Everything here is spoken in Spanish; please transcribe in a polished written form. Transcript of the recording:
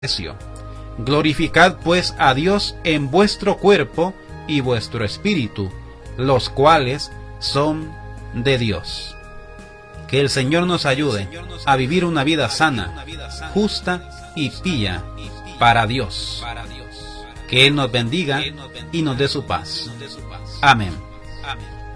precio. Glorificad pues a Dios en vuestro cuerpo y vuestro espíritu, los cuales son de Dios. Que el Señor nos ayude a vivir una vida sana, justa y pía para Dios. Que Él nos bendiga y nos dé su paz. Amén.